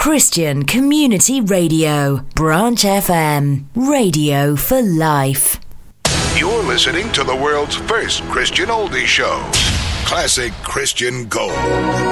Christian Community Radio, Branch FM, radio for life. You're listening to the world's first Christian oldie show, Classic Christian Gold.